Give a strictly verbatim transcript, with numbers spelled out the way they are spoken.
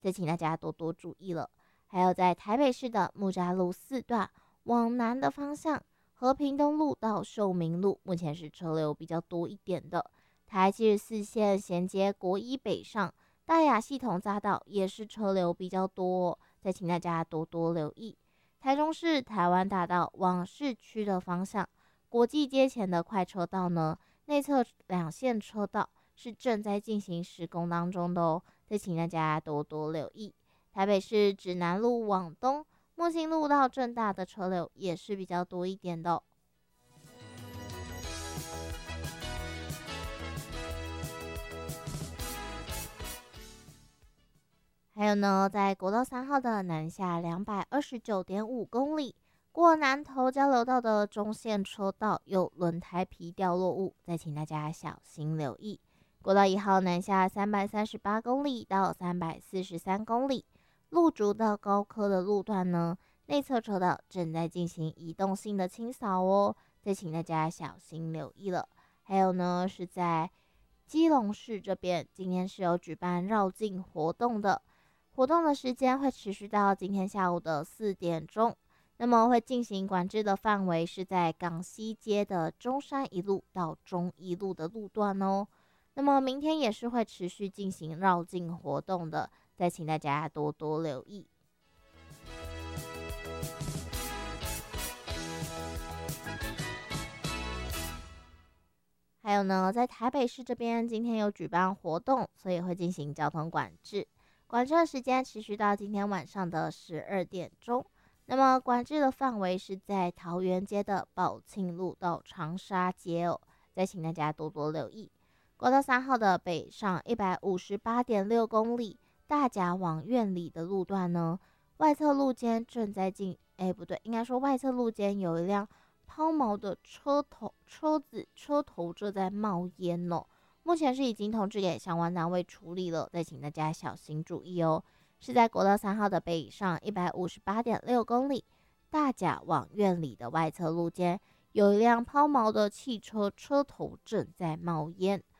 再请大家多多注意了。还有在台北市的木栅路四段往南的方向，和平东路到秀明路，目前是车流比较多一点的。台七十四线衔接国一北上，大雅系统匝道也是车流比较多哦，再请大家多多留意。台中市台湾大道往市区的方向，国际街前的快车道呢，内侧两线车道是正在进行施工当中的哦，再请大家多多留意。台北市指南路往东，木星路到正大的车流也是比较多一点的哦。还有呢，在国道三号的南下两百二十九点五公里，过南投交流道的中线车道有轮胎皮掉落物，再请大家小心留意。国道一号南下三百三十八公里到三百四十三公里，路竹到高科的路段呢，内侧车道正在进行移动性的清扫哦，再请大家小心留意了。还有呢，是在基隆市这边，今天是有举办绕境活动的。活动的时间会持续到今天下午的四点钟，那么会进行管制的范围是在港西街的中山一路到中一路的路段哦。那么明天也是会持续进行绕境活动的，再请大家多多留意。还有呢，在台北市这边今天有举办活动，所以会进行交通管制。管制的时间持续到今天晚上的十二点钟。那么管制的范围是在桃园街的宝庆路到长沙街哦，再请大家多多留意。国道三号的北上一百五十八点六公里，大甲往苑里的路段呢，外侧路肩正在进，哎不对，应该说外侧路肩有一辆抛锚的车头车子车头正在冒烟哦。目前是已经通知给相关单位处理了，再请大家小心注意哦。是在国道三号的北上一百五十八点六公里，大甲往苑里的外侧路肩有一辆抛锚的汽车车头正在冒烟，